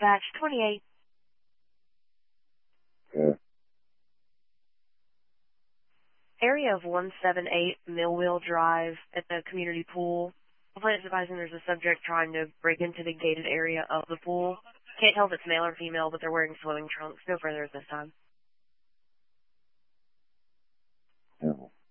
Dispatch 28. Yeah. Area of 178 Millwheel Drive at the community pool. Complaint is advising there's a subject trying to break into the gated area of the pool. Can't tell if it's male or female, but they're wearing swimming trunks. No further at this time. Yeah.